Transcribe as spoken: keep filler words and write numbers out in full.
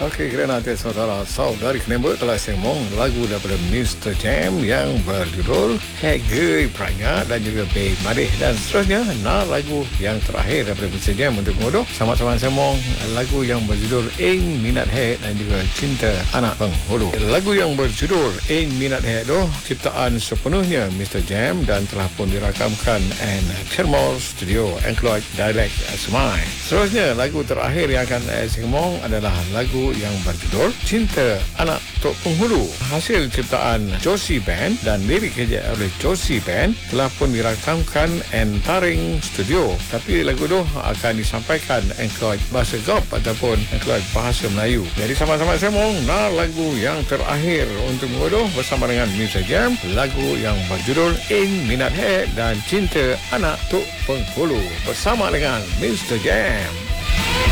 Okey, kerana nanti saudara-saudari kenapa telah sembang lagu daripada mister Jam yang berjudul Hege Perangat dan juga Baik Madih. Dan seterusnya, nah lagu yang terakhir daripada mister Jam untuk menguduh sama-sama sembang lagu yang berjudul Ing Minat Hek dan juga Cinta Anak Penghulu. Lagu yang berjudul Ing Minat Hek itu ciptaan sepenuhnya mister Jam dan telah pun dirakamkan in Thermal Studio Angkloid Dialect Semai. Seterusnya, lagu terakhir yang akan saya sembang adalah lagu yang berjudul Cinta Anak Tok Penghulu, hasil ciptaan Josie Band dan lirik kerja oleh Josie Band, telah pun dirakamkan in Taring Studio. Tapi lagu itu akan disampaikan Angkloid bahasa Gop ataupun Angkloid bahasa Melayu. Jadi sama-sama sembang nah lagu yang terakhir untuk menguduh bersama dengan mister Jam, lagu yang berjudul Ing Minat Hek dan Cinta Anak Tok Penghulu bersama dengan mister Jam.